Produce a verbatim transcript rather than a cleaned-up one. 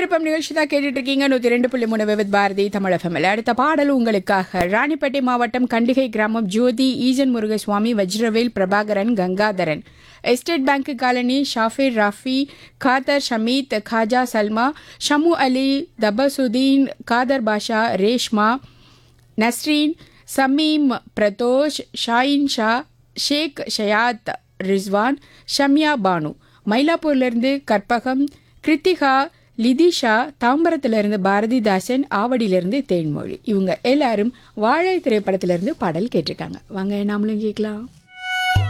விருப்பம் நிகழ்ச்சி தான் கேட்டுட்டு இருக்கீங்க. நூற்றி ரெண்டு புள்ளி மூணு விவித் பாரதி தமிழ் எஃப்எம்எல். அடுத்த பாடல் உங்களுக்காக. ராணிப்பேட்டை மாவட்டம் கண்டிகை கிராமம் ஜோதி, ஈஜன் முருகசுவாமி, Vajravel, Prabhakaran, Gangadharan, estate bank colony, ஷாஃபிர், Rafi, Kader, Shaheed, Khaja, Salma, Shamu அலி, தபசுதீன், காதர் பாஷா, ரேஷ்மா, நஸ்ரீன், சமீம், பிரதோஷ், ஷாயின் ஷா, ஷேக் ஷயாத், ரிஸ்வான், ஷம்யா பானு, மயிலாப்பூர்லேருந்து கற்பகம், கிருத்திகா, லிதிஷா, தாம்பரத்திலிருந்து பாரதிதாசன், ஆவடியிலிருந்து தேன்மொழி. இவங்க எல்லாரும் வாழை திரைப்படத்திலிருந்து பாடல் கேட்டிருக்காங்க. வாங்க நாமளும் கேட்கலாம்.